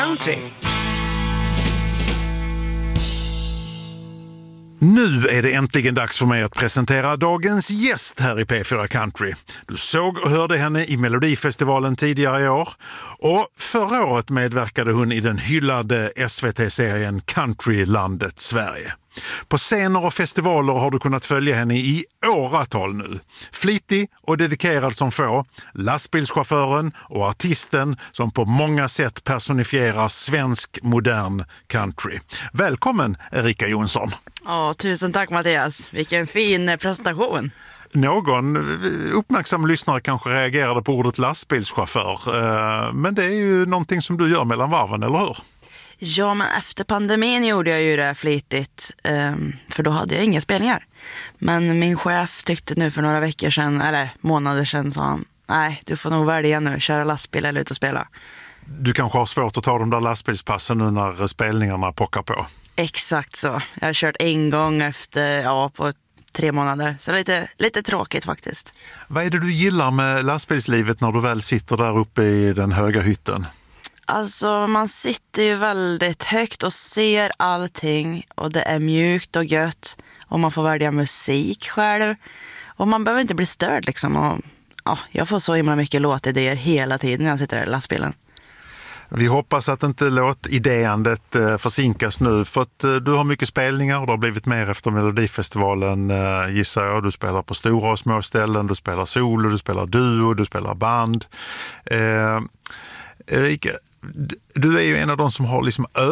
Country. Nu är det äntligen dags för mig att presentera dagens gäst här i P4 Country. Du såg och hörde henne i Melodifestivalen tidigare i år. Och förra året medverkade hon i den hyllade SVT-serien Countrylandet Sverige. På scener och festivaler har du kunnat följa henne i åratal nu. Flitig och dedikerad som få, lastbilschauffören och artisten som på många sätt personifierar svensk modern country. Välkommen Erika Jonsson. Tusen tack Mattias, vilken fin presentation. Någon uppmärksam lyssnare kanske reagerade på ordet lastbilschaufför, men det är ju någonting som du gör mellan varven, eller hur? Ja, men efter pandemin gjorde jag ju det flitigt, för då hade jag inga spelningar. Men min chef tyckte nu för några veckor sedan, eller månader sedan, sa han: nej, du får nog välja nu, köra lastbil eller ut och spela. Du kanske har svårt att ta de där lastbilspassen nu när spelningarna pockar på. Exakt så. Jag har kört en gång efter, på 3 månader. Så lite tråkigt faktiskt. Vad är det du gillar med lastbilslivet när du väl sitter där uppe i den höga hytten? Alltså man sitter ju väldigt högt och ser allting. Och det är mjukt och gött. Och man får välja musik själv. Och man behöver inte bli störd liksom. Och, jag får så himla mycket låtidéer hela tiden när jag sitter där i lastbilen. Vi hoppas att inte låtidéandet försinkas nu, för att du har mycket spelningar och det har blivit mer efter Melodifestivalen, gissar jag. Du spelar på stora och små ställen, du spelar solo, du spelar duo, du spelar band. Erika, du är ju en av de som har liksom